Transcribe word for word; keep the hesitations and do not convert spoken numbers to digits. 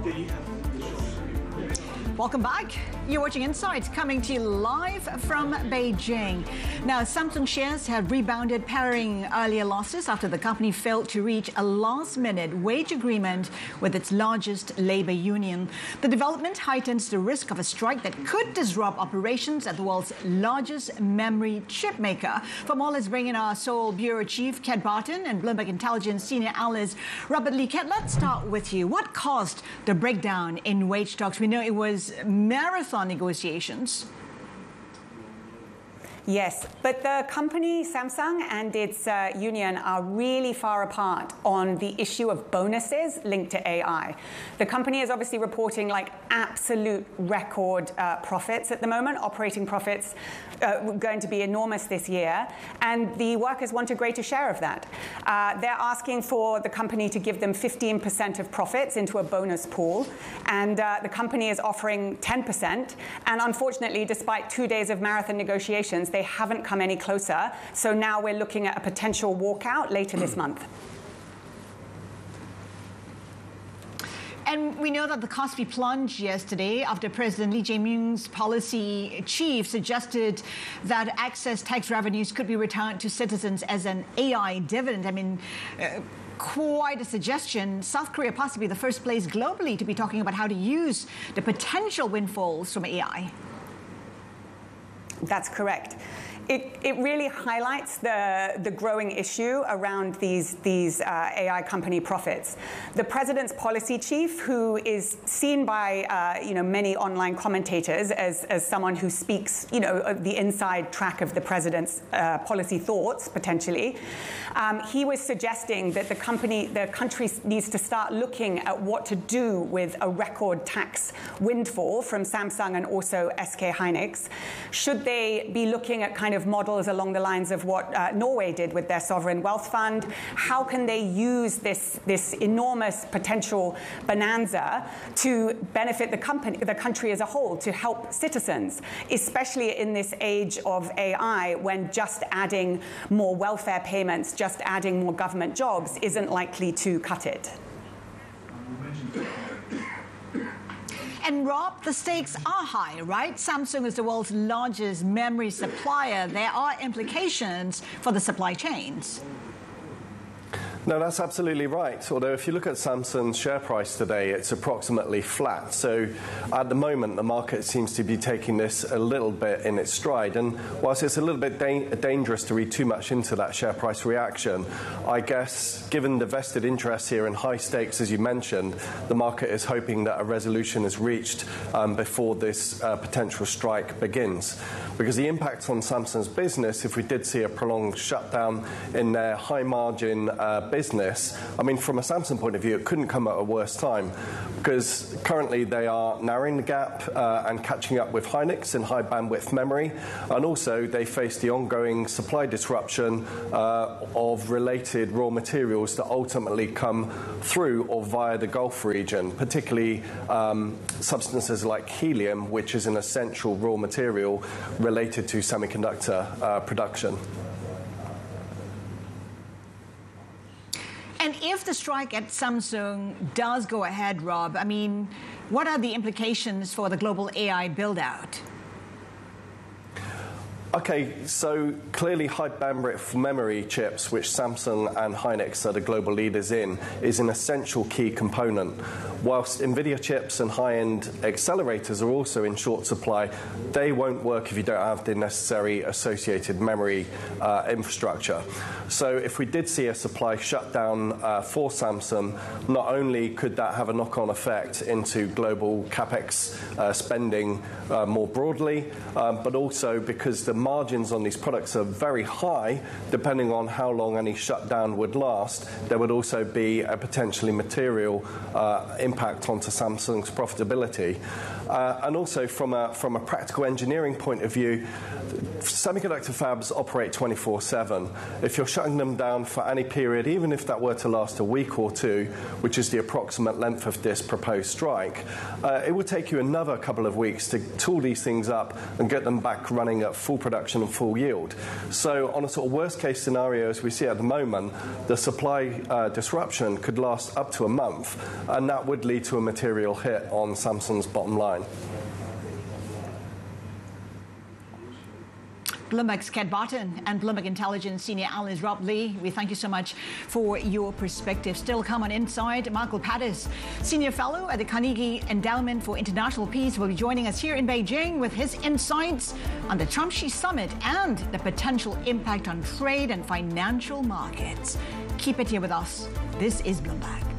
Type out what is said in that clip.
Welcome back. You're watching Insights, coming to you live from Beijing. Now, Samsung shares have rebounded, parrying earlier losses after the company failed to reach a last-minute wage agreement with its largest labor union. The development heightens the risk of a strike that could disrupt operations at the world's largest memory chip maker. For more, let's bring in our Seoul Bureau Chief, Kat Barton, and Bloomberg Intelligence Senior Analyst, Robert Lee. Kat, let's start with you. What caused the breakdown in wage talks? We know it was marathon negotiations. Yes, but the company, Samsung, and its uh, union are really far apart on the issue of bonuses linked to A I. The company is obviously reporting like absolute record uh, profits at the moment, operating profits uh, going to be enormous this year, and the workers want a greater share of that. Uh, they're asking for the company to give them fifteen percent of profits into a bonus pool, and uh, the company is offering ten percent, and unfortunately, despite two days of marathon negotiations, they haven't come any closer. So now we're looking at a potential walkout later this month. And we know that the Kospi plunged yesterday after President Lee Jae-myung's policy chief suggested that excess tax revenues could be returned to citizens as an A I dividend. I mean, uh, quite a suggestion. South Korea possibly the first place globally to be talking about how to use the potential windfalls from A I. That's correct. It, it really highlights the, the growing issue around these, these uh, A I company profits. The president's policy chief, who is seen by uh, you know, many online commentators as, as someone who speaks you know, the inside track of the president's uh, policy thoughts, potentially, um, he was suggesting that the, company, the country needs to start looking at what to do with a record tax windfall from Samsung and also S K Hynix. Should they be looking at kind of models along the lines of what uh, Norway did with their sovereign wealth fund? How can they use this, this enormous potential bonanza to benefit the, company, the country as a whole, to help citizens, especially in this age of A I, when just adding more welfare payments, just adding more government jobs isn't likely to cut it? And Rob, the stakes are high, right? Samsung is the world's largest memory supplier. There are implications for the supply chains. No, that's absolutely right. Although if you look at Samsung's share price today, it's approximately flat. So at the moment, the market seems to be taking this a little bit in its stride. And whilst it's a little bit da dangerous to read too much into that share price reaction, I guess given the vested interest here in high stakes, as you mentioned, the market is hoping that a resolution is reached um, before this uh, potential strike begins. Because the impact on Samsung's business, if we did see a prolonged shutdown in their high-margin uh, business, I mean, from a Samsung point of view, it couldn't come at a worse time, because currently they are narrowing the gap uh, and catching up with Hynix in high bandwidth memory, and also they face the ongoing supply disruption uh, of related raw materials that ultimately come through or via the Gulf region, particularly um, substances like helium, which is an essential raw material related to semiconductor uh, production. And if the strike at Samsung does go ahead, Rob, I mean, what are the implications for the global A I build-out? Okay, so clearly high bandwidth memory chips, which Samsung and Hynix are the global leaders in, is an essential key component. Whilst NVIDIA chips and high-end accelerators are also in short supply, they won't work if you don't have the necessary associated memory uh, infrastructure. So if we did see a supply shutdown uh, for Samsung, not only could that have a knock-on effect into global capex uh, spending uh, more broadly, um, but also because the margins on these products are very high, depending on how long any shutdown would last, there would also be a potentially material uh, impact onto Samsung's profitability. Uh, and also from a, from a practical engineering point of view, semiconductor fabs operate twenty-four seven. If you're shutting them down for any period, even if that were to last a week or two, which is the approximate length of this proposed strike, uh, it would take you another couple of weeks to tool these things up and get them back running at full production production and full yield. So on a sort of worst case scenario as we see at the moment, the supply uh, disruption could last up to a month, and that would lead to a material hit on Samsung's bottom line. Bloomberg's Kat Barton and Bloomberg Intelligence senior analyst Rob Lee, we thank you so much for your perspective. Still come on Inside, Michael Pattis, senior fellow at the Carnegie Endowment for International Peace, will be joining us here in Beijing with his insights on the Trump-Xi summit and the potential impact on trade and financial markets. Keep it here with us. This is Bloomberg.